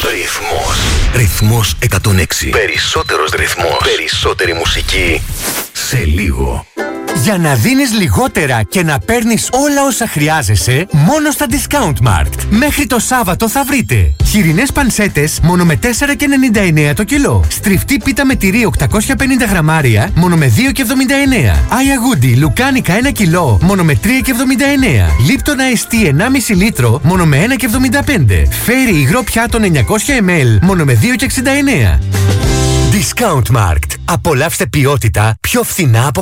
Ρυθμός 106. Περισσότερος ρυθμός. Περισσότερη μουσική. Σε λίγο. Για να δίνεις λιγότερα και να παίρνεις όλα όσα χρειάζεσαι, μόνο στα Discount Mart. Μέχρι το Σάββατο θα βρείτε χοιρινές πανσέτες μόνο με 4,99 το κιλό. Στριφτή πίτα με τυρί 850 γραμμάρια μόνο με 2,79. Άια Γούντι λουκάνικα 1 κιλό μόνο με 3,79. Λίπτον αϊστή 1,5 λίτρο μόνο με 1,75. Φέρι υγρό πιάτων 900 ml μόνο με 2,69. Discount Mart. Απολαύστε ποιότητα πιο φθηνά από